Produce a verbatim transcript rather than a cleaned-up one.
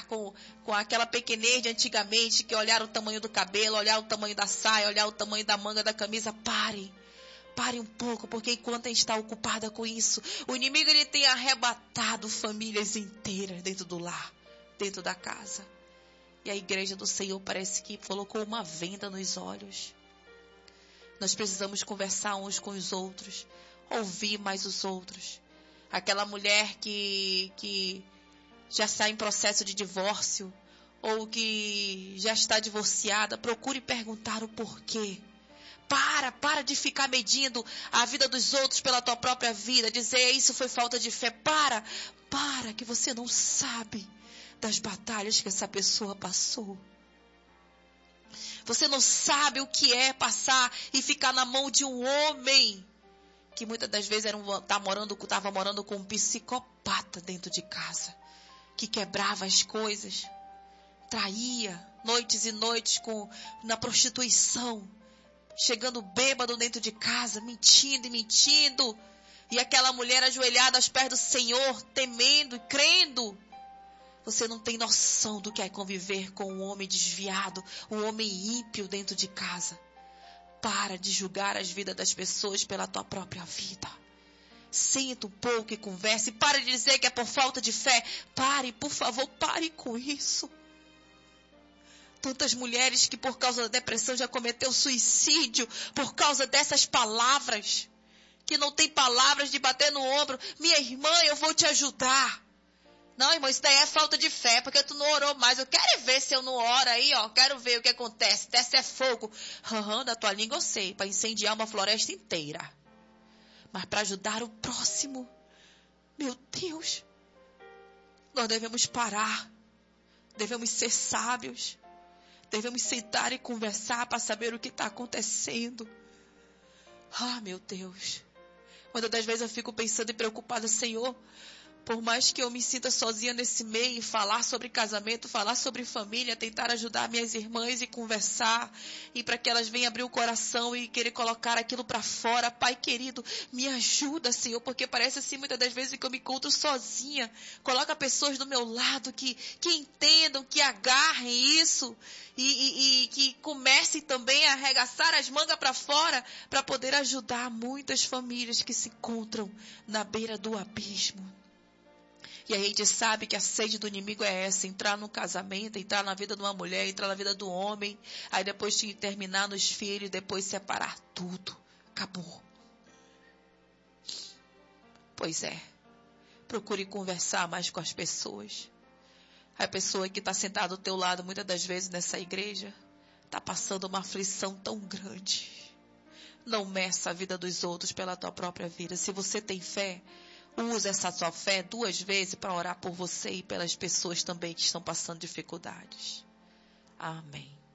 com, com aquela pequenez de antigamente, que olhar o tamanho do cabelo, olhar o tamanho da saia, olhar o tamanho da manga da camisa. Pare, pare um pouco, porque enquanto a gente está ocupada com isso, o inimigo ele tem arrebatado famílias inteiras dentro do lar, dentro da casa. E a igreja do Senhor parece que colocou uma venda nos olhos. Nós precisamos conversar uns com os outros, ouvir mais os outros. Aquela mulher que, que já está em processo de divórcio, ou que já está divorciada, procure perguntar o porquê. Para, para de ficar medindo a vida dos outros pela tua própria vida, dizer isso foi falta de fé. Para, para, que você não sabe das batalhas que essa pessoa passou. Você não sabe o que é passar e ficar na mão de um homem que muitas das vezes era um, tá morando, estava morando com um psicopata dentro de casa, que quebrava as coisas, traía noites e noites com, na prostituição, chegando bêbado dentro de casa, mentindo e mentindo, e aquela mulher ajoelhada aos pés do Senhor, temendo e crendo. Você não tem noção do que é conviver com um homem desviado, um homem ímpio dentro de casa. Para de julgar as vidas das pessoas pela tua própria vida. Senta um pouco e converse. Para de dizer que é por falta de fé. Pare, por favor, pare com isso. Tantas mulheres que por causa da depressão já cometeu suicídio por causa dessas palavras. Que não tem palavras de bater no ombro. Minha irmã, eu vou te ajudar. Não, irmão, isso daí é falta de fé, porque tu não orou mais. Eu quero ver se eu não oro aí, ó. Quero ver o que acontece. Desce é fogo. Aham, da tua língua eu sei, para incendiar uma floresta inteira. Mas para ajudar o próximo, meu Deus, nós devemos parar. Devemos ser sábios. Devemos sentar e conversar para saber o que está acontecendo. Ah, meu Deus. Muitas das vezes eu fico pensando e preocupada, Senhor, por mais que eu me sinta sozinha nesse meio, falar sobre casamento, falar sobre família, tentar ajudar minhas irmãs e conversar, e para que elas venham abrir o coração e querer colocar aquilo para fora. Pai querido, me ajuda, Senhor, porque parece assim muitas das vezes que eu me encontro sozinha. Coloca pessoas do meu lado que, que entendam, que agarrem isso e, e, e que comecem também a arregaçar as mangas para fora para poder ajudar muitas famílias que se encontram na beira do abismo. E a gente sabe que a sede do inimigo é essa, entrar no casamento, entrar na vida de uma mulher, entrar na vida do homem, aí depois terminar nos filhos, depois separar tudo. Acabou. Pois é. Procure conversar mais com as pessoas. A pessoa que está sentada do teu lado, muitas das vezes nessa igreja, está passando uma aflição tão grande. Não meça a vida dos outros pela tua própria vida. Se você tem fé, use essa sua fé duas vezes para orar por você e pelas pessoas também que estão passando dificuldades. Amém.